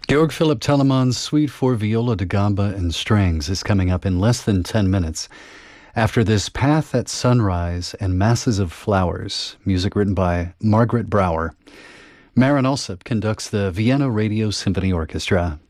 Georg Philipp Telemann's Suite for Viola da Gamba and Strings is coming up in less than 10 minutes. After this, Path at Sunrise and Masses of Flowers, music written by Margaret Brauer. Marin Alsop conducts the Vienna Radio Symphony Orchestra.